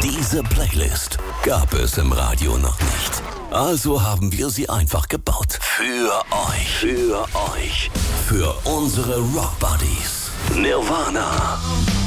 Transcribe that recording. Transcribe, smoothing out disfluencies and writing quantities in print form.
Diese Playlist gab es im Radio noch nicht. Also haben wir sie einfach gebaut. Für euch. Für euch. Für unsere Rock Buddies. Nirvana.